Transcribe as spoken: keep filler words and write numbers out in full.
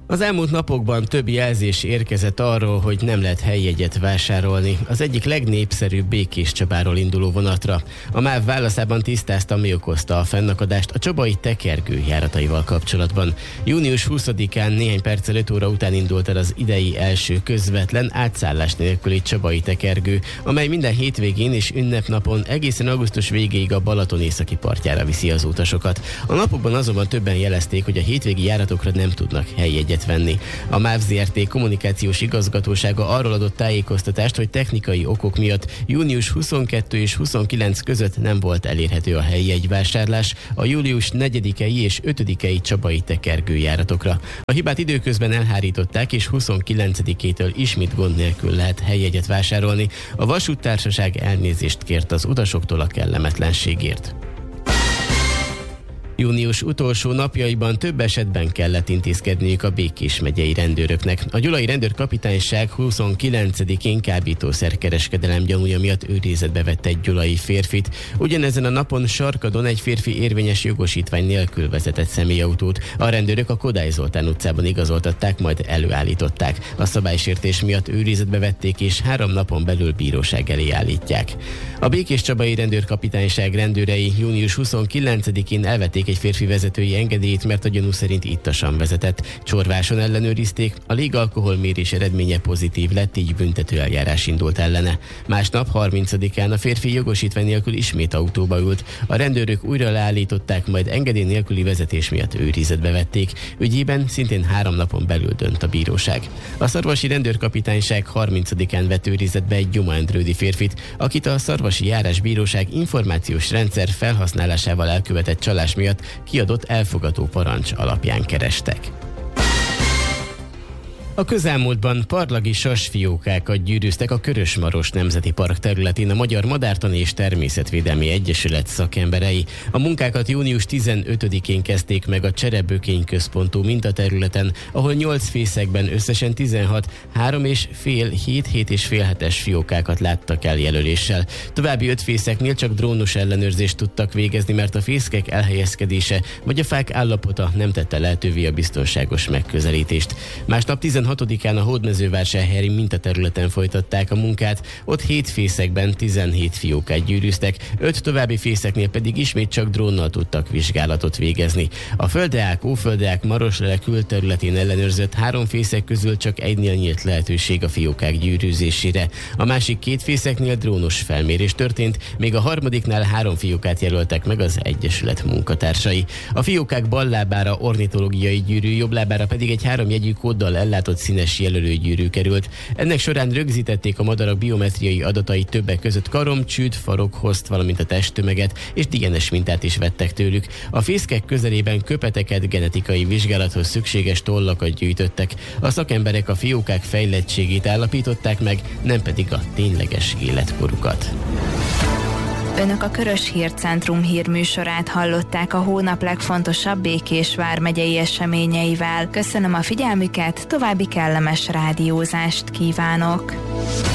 Az elmúlt napokban több jelzés érkezett arról, hogy nem lehet helyjegyet vásárolni az egyik legnépszerűbb Békéscsabáról induló vonatra. A MÁV válaszában tisztázta, mi okozta a fennakadást a csabai tekergő járataival kapcsolatban. június huszadikán néhány perccel öt óra után indult el az idei első közvetlen átszállás nélküli csabai tekergő, amely minden hétvégén és ünnepnapon egészen augusztus végéig a Balaton északi partjára viszi az utasokat. A napokban azonban többen jelezték, hogy a hétvégi járatokra nem tudnak helyjegyet venni. A MÁV Zé Er Té kommunikációs igazgatósága arról adott tájékoztatást, hogy technikai okok miatt június huszonkettő és huszonkilenc között nem volt elérhető a helyjegyvásárlás a július negyedikei és ötödikei csabai tekergőjáratokra. A hibát időközben elhárították, és huszonkilencedikétől ismét gond nélkül lehet helyjegyet vásárolni. A vasúttársaság elnézést kért az utasoktól a kellemetlenségért. Június utolsó napjaiban több esetben kellett intézkedniük a Békés megyei rendőröknek. A gyulai rendőrkapitányság huszonkilencedikén kábítószerkereskedelem gyanúja miatt őrizetbe vett egy gyulai férfit. Ugyanezen a napon Sarkadon egy férfi érvényes jogosítvány nélkül vezetett személyautót. A rendőrök a Kodály Zoltán utcában igazoltatták, majd előállították. A szabálysértés miatt őrizetbe vették, és három napon belül bíróság elé állítják. A Békéscsabai rendőrkapitányság rendőrei június huszonkilencedikén elvették egy férfi vezetői engedélyét, mert a gyanú szerint ittasan vezetett. Csorváson ellenőrizték, a légalkoholmérés eredménye pozitív lett, így büntetőeljárás indult ellene. Másnap, harmincadikán a férfi jogosítvány nélkül ismét autóba ült. A rendőrök újra leállították, majd engedély nélküli vezetés miatt őrizetbe vették. Ügyében szintén három napon belül dönt a bíróság. A szarvasi rendőrkapitányság harmincadikán vett őrizetbe egy gyomaendrődi férfit, akit a szarvasi járásbíróság információs rendszer felhasználásával elkövetett csalás miatt kiadott elfogató parancs alapján kerestek. A közelmúltban parlagi sasfiókákat gyűrűztek a Körös-Maros Nemzeti Park területén a Magyar Madártani és Természetvédelmi Egyesület szakemberei. A munkákat június tizenötödikén kezdték meg a Cserebökény központú mintaterületen, ahol nyolc fészekben összesen tizenhat, három és fél, hét, hét és fél hetes fiókákat láttak el jelöléssel. További öt fészeknél csak drónos ellenőrzést tudtak végezni, mert a fészkek elhelyezkedése vagy a fák állapota nem tette lehetővé a biztonságos megközelítést. Másnap tizenhatodikán a Hódmezővásárhelyi mintaterületen folytatták a munkát, ott hét fészekben tizenhét fiókát gyűrűztek, öt további fészeknél pedig ismét csak drónnal tudtak vizsgálatot végezni. A Földeák, Óföldeák, Maroslele külterületén ellenőrzött három fészek közül csak egynél nyílt lehetőség a fiókák gyűrűzésére. A másik két fészeknél drónos felmérés történt, még a harmadiknál három fiókát jelöltek meg az Egyesület munkatársai. A fiókák bal lábára ornitológiai gyűrű, jobb lábára pedig egy háromjegyű kóddal ellátott színes jelölőgyűrű került. Ennek során rögzítették a madarak biometriai adatait, többek között karom, csűd, farok, hozt, valamint a testtömeget, és dé en es mintát is vettek tőlük. A fészkek közelében köpeteket, genetikai vizsgálathoz szükséges tollakat gyűjtöttek. A szakemberek a fiókák fejlettségét állapították meg, nem pedig a tényleges életkorukat. Önök a Körös Hírcentrum hírműsorát hallották a hónap legfontosabb Békés vármegyei eseményeivel. Köszönöm a figyelmüket, további kellemes rádiózást kívánok!